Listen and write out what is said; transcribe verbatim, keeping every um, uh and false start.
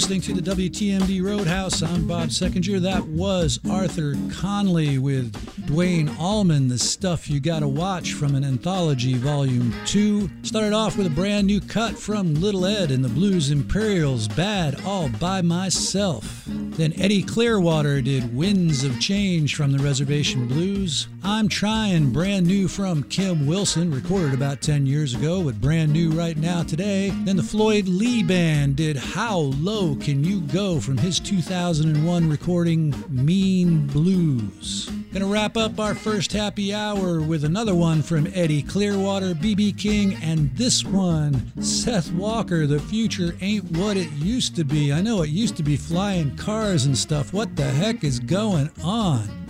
listening to the W T M D Roadhouse. I'm Bob Seckinger. That was Arthur Conley with Dwayne Allman, The Stuff You Gotta Watch from an Anthology Volume two. Started off with a brand new cut from Little Ed and the Blues Imperials, Bad All By Myself. Then Eddie Clearwater did Winds of Change from the Reservation Blues. I'm Trying, brand new from Kim Wilson, recorded about ten years ago, but brand new right now today. Then the Floyd Lee Band did How Low Can You Go from his two thousand one recording Mean Blues. Gonna wrap up our first happy hour with another one from Eddie Clearwater, B B King, and this one, Seth Walker, The Future Ain't What It Used to Be. I know it used to be flying cars and stuff. What the heck is going on?